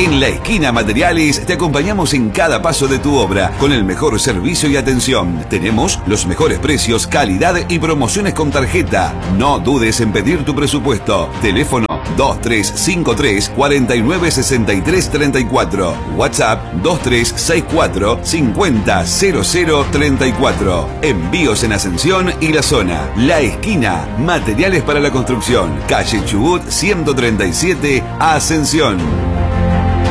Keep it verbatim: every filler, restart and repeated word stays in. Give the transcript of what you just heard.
En La Esquina Materiales te acompañamos en cada paso de tu obra con el mejor servicio y atención. Tenemos los mejores precios, calidad y promociones con tarjeta. No dudes en pedir tu presupuesto. Teléfono dos tres cinco tres, cuatro nueve seis tres tres cuatro. WhatsApp dos tres seis cuatro, cinco cero cero cero tres cuatro. Envíos en Ascensión y la zona. La Esquina, materiales para la construcción. Calle Chubut ciento treinta y siete, Ascensión.